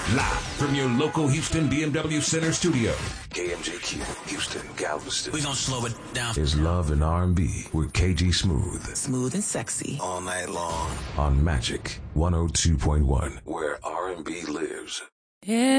Live from your local Houston BMW Center studio. KMJQ, Houston, Galveston. We gonna slow it down. Is Love and R&B with KG Smooth. Smooth and sexy. All night long. On Magic 102.1, where R&B lives. Yeah.